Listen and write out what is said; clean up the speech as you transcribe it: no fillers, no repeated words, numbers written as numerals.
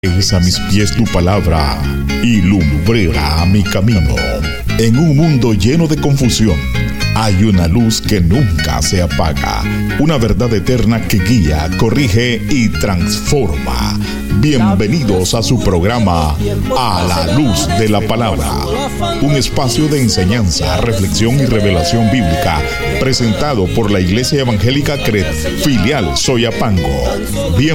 Es a mis pies tu palabra y lumbrera a mi camino. En un mundo lleno de confusión, hay una luz que nunca se apaga, una verdad eterna que guía, corrige y transforma. Bienvenidos a su programa A la Luz de la Palabra, un espacio de enseñanza, reflexión y revelación bíblica, presentado por la Iglesia Evangélica CRED, filial Soyapango.